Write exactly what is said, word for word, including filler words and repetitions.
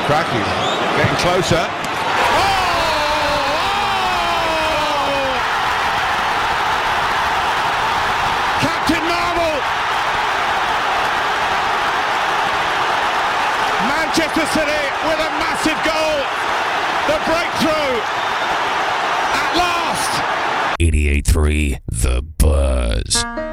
Cracking. Getting closer. Oh! Captain Marvel! Manchester City with a massive goal. The breakthrough. At last. eighty-eight point three The Buzz.